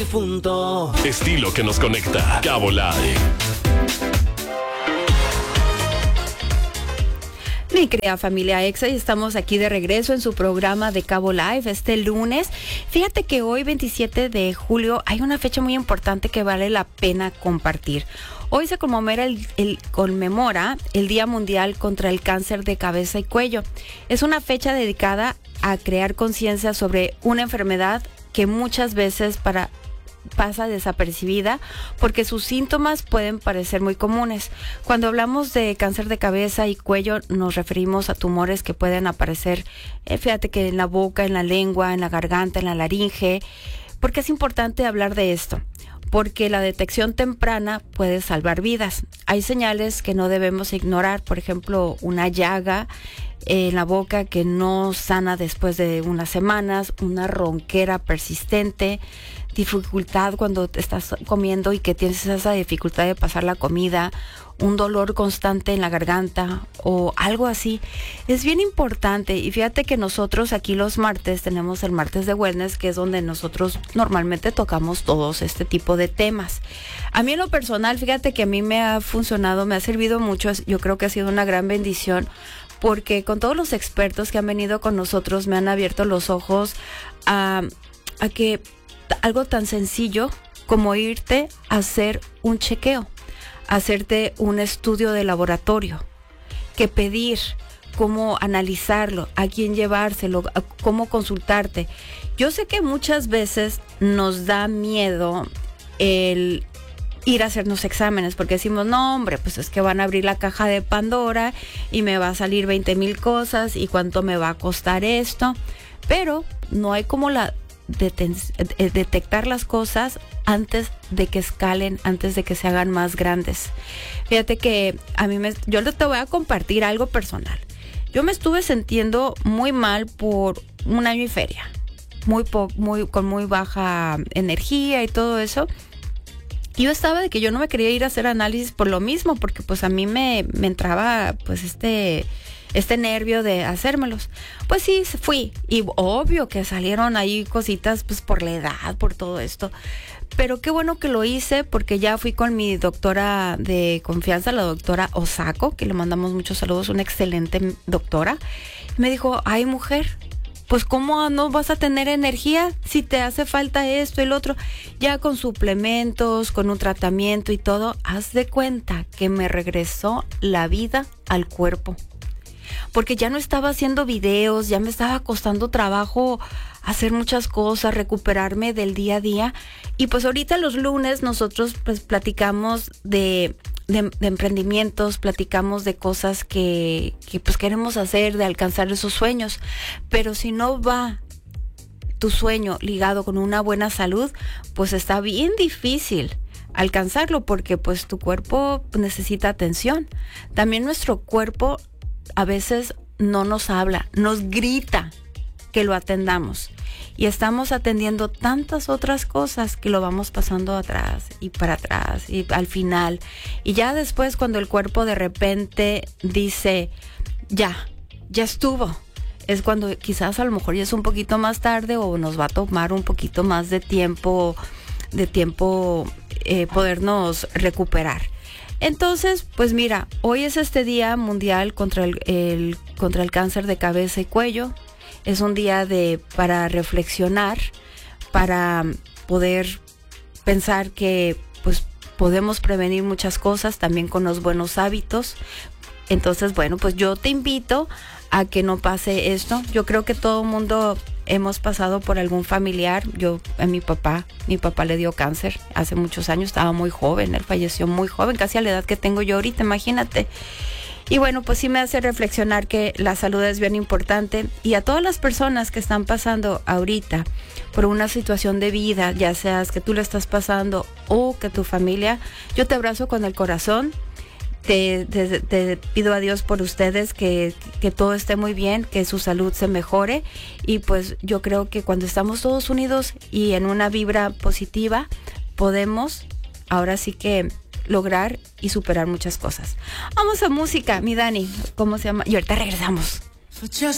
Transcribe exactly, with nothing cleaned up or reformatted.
profundo. Estilo que nos conecta. Cabo Live. Mi querida familia Exa, y estamos aquí de regreso en su programa de Cabo Live este lunes. Fíjate que hoy, veintisiete de julio, hay una fecha muy importante que vale la pena compartir. Hoy se conmemora el, el, conmemora el Día Mundial contra el Cáncer de Cabeza y Cuello. Es una fecha dedicada a crear conciencia sobre una enfermedad que muchas veces para pasa desapercibida porque sus síntomas pueden parecer muy comunes. Cuando hablamos de cáncer de cabeza y cuello nos referimos a tumores que pueden aparecer, eh, fíjate que en la boca, en la lengua, en la garganta, en la laringe. ¿Por qué es importante hablar de esto? Porque la detección temprana puede salvar vidas. Hay señales que no debemos ignorar, por ejemplo, una llaga en la boca que no sana después de unas semanas, una ronquera persistente, dificultad cuando te estás comiendo y que tienes esa dificultad de pasar la comida, un dolor constante en la garganta o algo así. Es bien importante, y fíjate que nosotros aquí los martes tenemos el martes de wellness, que es donde nosotros normalmente tocamos todos este tipo de temas. A mí en lo personal, fíjate que a mí me ha funcionado, me ha servido mucho, yo creo que ha sido una gran bendición, porque con todos los expertos que han venido con nosotros me han abierto los ojos a, a que algo tan sencillo como irte a hacer un chequeo, hacerte un estudio de laboratorio, que pedir, cómo analizarlo, a quién llevárselo, a cómo consultarte. Yo sé que muchas veces nos da miedo el ir a hacernos exámenes, porque decimos, no hombre, pues es que van a abrir la caja de Pandora y me va a salir veinte mil cosas y cuánto me va a costar esto, pero no hay como la deten- detectar las cosas antes de que escalen, antes de que se hagan más grandes. Fíjate que a mí me, yo te voy a compartir algo personal. Yo me estuve sintiendo muy mal por un año y feria, muy, po- muy con muy baja energía y todo eso. Yo estaba de que yo no me quería ir a hacer análisis por lo mismo, porque pues a mí me, me entraba pues este, este nervio de hacérmelos. Pues sí, fui, y obvio que salieron ahí cositas pues por la edad, por todo esto. Pero qué bueno que lo hice, porque ya fui con mi doctora de confianza, la doctora Osako, que le mandamos muchos saludos, una excelente doctora. Y me dijo, ay mujer, pues ¿cómo no vas a tener energía si te hace falta esto y lo otro? Ya con suplementos, con un tratamiento y todo, haz de cuenta que me regresó la vida al cuerpo. Porque ya no estaba haciendo videos, ya me estaba costando trabajo hacer muchas cosas, recuperarme del día a día. Y pues ahorita los lunes nosotros pues platicamos de... De, de emprendimientos, platicamos de cosas que, que pues queremos hacer, de alcanzar esos sueños, pero si no va tu sueño ligado con una buena salud, pues está bien difícil alcanzarlo, porque pues tu cuerpo necesita atención. También nuestro cuerpo a veces no nos habla, nos grita que lo atendamos. Y estamos atendiendo tantas otras cosas que lo vamos pasando atrás y para atrás y al final. Y ya después, cuando el cuerpo de repente dice, ya, ya estuvo, es cuando quizás a lo mejor ya es un poquito más tarde o nos va a tomar un poquito más de tiempo, de tiempo eh, podernos recuperar. Entonces, pues mira, hoy es este Día Mundial contra el, el, contra el Cáncer de Cabeza y Cuello. Es un día de para reflexionar, para poder pensar que pues podemos prevenir muchas cosas también con los buenos hábitos. Entonces, bueno, pues yo te invito a que no pase esto. Yo creo que todo el mundo hemos pasado por algún familiar. Yo, a mi papá, mi papá le dio cáncer hace muchos años, estaba muy joven, él falleció muy joven, casi a la edad que tengo yo ahorita, imagínate. Y bueno, pues sí me hace reflexionar que la salud es bien importante, y a todas las personas que están pasando ahorita por una situación de vida, ya seas que tú lo estás pasando o que tu familia, yo te abrazo con el corazón. Te, te, te pido a Dios por ustedes que, que todo esté muy bien, que su salud se mejore, y pues yo creo que cuando estamos todos unidos y en una vibra positiva, podemos ahora sí que lograr y superar muchas cosas. Vamos a música, mi Dani, ¿cómo se llama? Y ahorita regresamos. So just